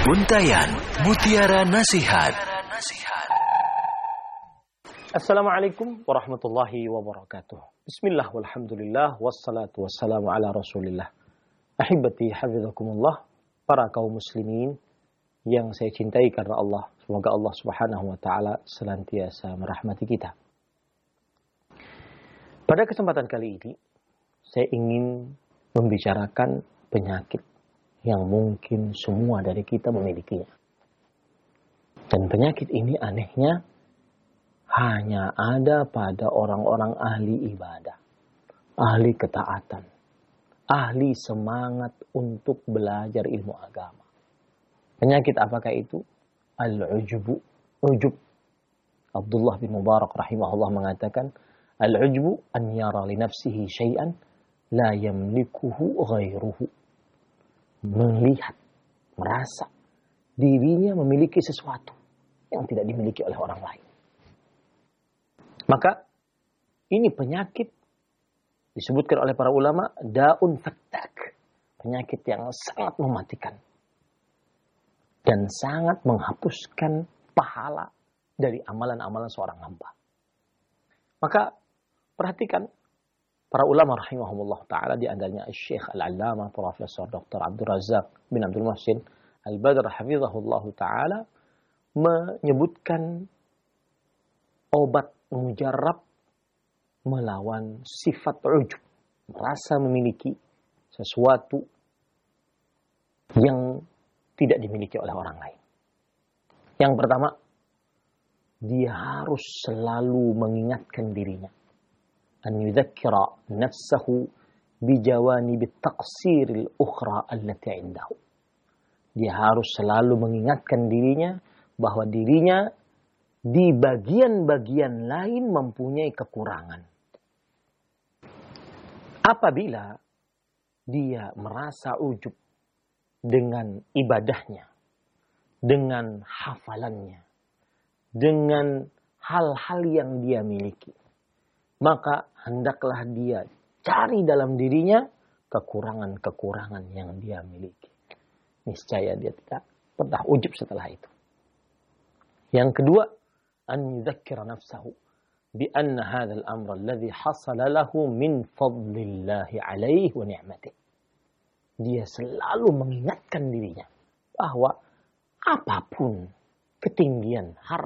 Untayan Mutiara Nasihat. Assalamualaikum warahmatullahi wabarakatuh. Bismillah walhamdulillah wassalatu wassalamu ala rasulillah. Ahibati hafizakumullah, para kaum muslimin yang saya cintai karena Allah. Semoga Allah subhanahu wa ta'ala senantiasa merahmati kita. Pada kesempatan kali ini, saya ingin membicarakan penyakit yang mungkin semua dari kita memilikinya. Dan penyakit ini anehnya hanya ada pada orang-orang ahli ibadah, ahli ketaatan, ahli semangat untuk belajar ilmu agama. Penyakit apakah itu? Al-ujubu. Ujub. Abdullah bin Mubarak rahimahullah mengatakan, Al-ujubu an yara li nafsihi syai'an la yamlikuhu ghairuhu. Melihat, merasa dirinya memiliki sesuatu yang tidak dimiliki oleh orang lain. Maka ini penyakit disebutkan oleh para ulama daun fattak, penyakit yang sangat mematikan dan sangat menghapuskan pahala dari amalan-amalan seorang hamba. Maka perhatikan para ulama rahimahumullah ta'ala, di antaranya Syekh Al-Allamah Profesor Dr. Abdul Razak bin Abdul Muhsin Al-Badr hafizahullah ta'ala menyebutkan obat mujarab melawan sifat ujub, merasa memiliki sesuatu yang tidak dimiliki oleh orang lain. Yang pertama, dia harus selalu mengingatkan dirinya an yudzakkira nafsahu bijawanib at-taqsir al-ukhra allati 'indahu. Dia harus selalu mengingatkan dirinya bahwa dirinya di bagian-bagian lain mempunyai kekurangan. Apabila dia merasa ujub dengan ibadahnya, dengan hafalannya, dengan hal-hal yang dia miliki, maka hendaklah dia cari dalam dirinya kekurangan-kekurangan yang dia miliki. Niscaya dia tidak pernah ujub setelah itu. Yang kedua, an yudzakkira nafsahu bi anna hadzal amra alladhi hasala lahu min fadlillahi alaihi wa ni'matihi. Dia selalu mengingatkan dirinya bahwa apapun ketinggian harta